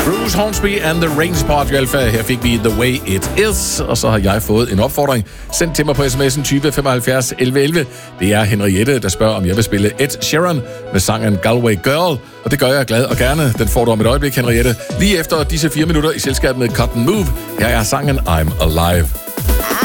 Bruce Hornsby and the Range på Radio Alpha. Her fik vi The Way It Is, og så har jeg fået en opfordring sendt til mig på sms'en 20 75 11 11. Det er Henriette, der spørger, om jeg vil spille Ed Sheeran med sangen Galway Girl, og det gør jeg glad og gerne. Den får du om et øjeblik, Henriette. Lige efter disse 4 minutter i selskab med Cotton Move. Her er sangen I'm Alive.